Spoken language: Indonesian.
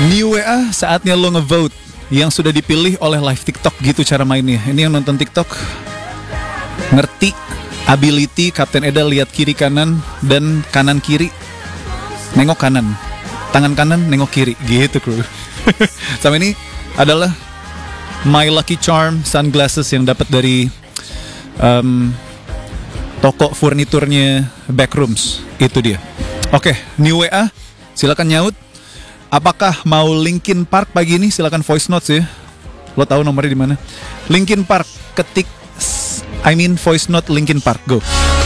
New WA, saatnya lo ngevote yang sudah dipilih oleh live TikTok gitu cara mainnya. Ini yang nonton TikTok ngerti ability Kapten Eda lihat kiri kanan dan kanan kiri nengok kanan, tangan kanan nengok kiri gitu bro. Sama ini adalah My Lucky Charm sunglasses yang dapat dari toko furniturnya Backrooms. Itu dia. Oke, New WA, silakan nyaut. Apakah mau Linkin Park pagi ini? Silakan voice notes ya. Lo tahu nomornya di mana? Linkin Park, ketik voice note Linkin Park, go.